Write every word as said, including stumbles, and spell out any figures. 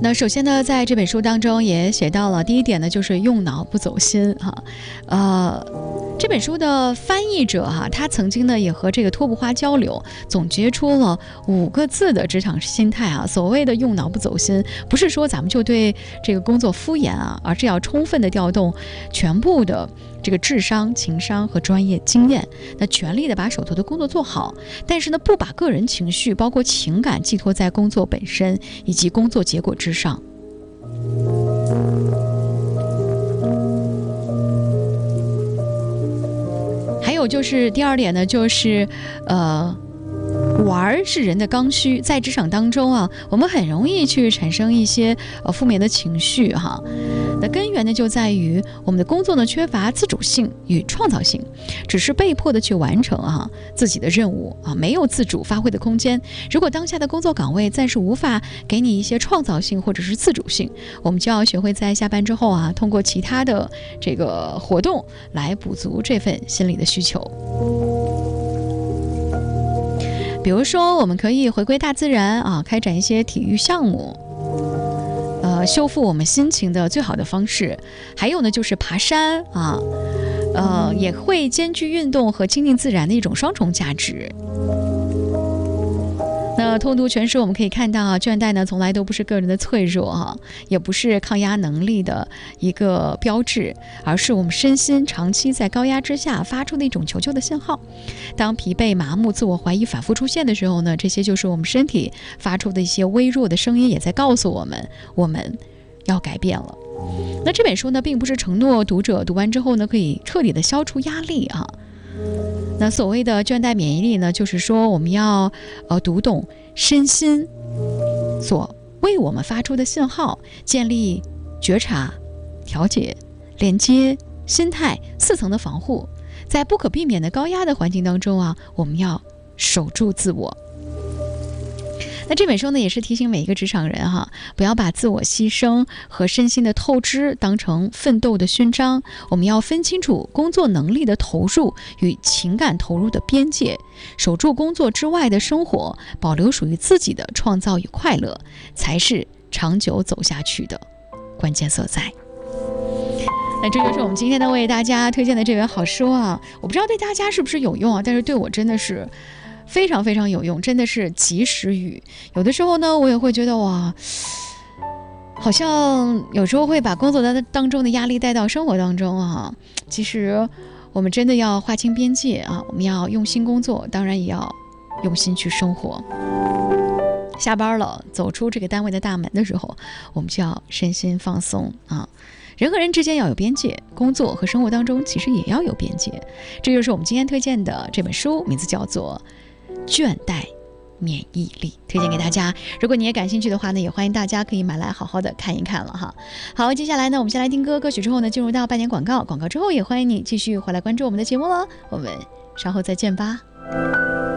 那首先呢，在这本书当中也写到了第一点呢，就是用脑不走心哈。呃，这本书的翻译者哈、啊，他曾经呢也和这个托布花交流，总结出了五个字的职场心态啊。所谓的用脑不走心，不是说咱们就对这个工作敷衍啊，而是要充分的调动全部的这个智商、情商和专业经验，那全力的把手头的工作做好，但是呢，不把个人情绪包括情感寄托在工作本身以及工作结果之上。还有就是第二点呢，就是呃。玩是人的刚需，在职场当中啊，我们很容易去产生一些呃负面的情绪哈。那根源呢就在于我们的工作呢缺乏自主性与创造性，只是被迫的去完成啊自己的任务啊，没有自主发挥的空间。如果当下的工作岗位暂时无法给你一些创造性或者是自主性，我们就要学会在下班之后啊，通过其他的这个活动来补足这份心理的需求。比如说，我们可以回归大自然啊，开展一些体育项目，呃，修复我们心情的最好的方式。还有呢，就是爬山啊，呃，也会兼具运动和亲近自然的一种双重价值。那通读全书，我们可以看到啊，倦怠呢从来都不是个人的脆弱哈、啊，也不是抗压能力的一个标志，而是我们身心长期在高压之下发出的一种求救的信号。当疲惫、麻木、自我怀疑反复出现的时候呢，这些就是我们身体发出的一些微弱的声音，也在告诉我们，我们要改变了。那这本书呢，并不是承诺读者读完之后呢，可以彻底的消除压力啊。那所谓的倦怠免疫力呢，就是说我们要呃读懂身心所为我们发出的信号，建立觉察、调节、连接、心态四层的防护。在不可避免的高压的环境当中啊，我们要守住自我。那这本书呢，也是提醒每一个职场人哈，不要把自我牺牲和身心的透支当成奋斗的勋章。我们要分清楚工作能力的投入与情感投入的边界，守住工作之外的生活，保留属于自己的创造与快乐，才是长久走下去的关键所在。那这就是我们今天呢为大家推荐的这本好书啊，我不知道对大家是不是有用啊，但是对我真的是非常非常有用，真的是及时雨。有的时候呢，我也会觉得哇，好像有时候会把工作的当中的压力带到生活当中啊。其实我们真的要划清边界啊，我们要用心工作，当然也要用心去生活。下班了，走出这个单位的大门的时候，我们就要身心放松啊。人和人之间要有边界，工作和生活当中其实也要有边界。这就是我们今天推荐的这本书，名字叫做倦怠免疫力，推荐给大家。如果你也感兴趣的话呢，也欢迎大家可以买来好好的看一看了哈。好，接下来呢，我们先来听歌，歌曲之后呢，进入到半年广告，广告之后也欢迎你继续回来关注我们的节目了。我们稍后再见吧。